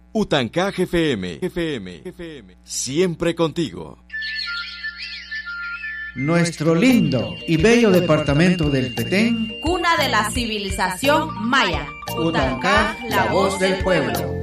Utancaj FM, siempre contigo. Nuestro lindo y bello departamento del Petén, cuna de la civilización maya. Utancaj, la voz del pueblo.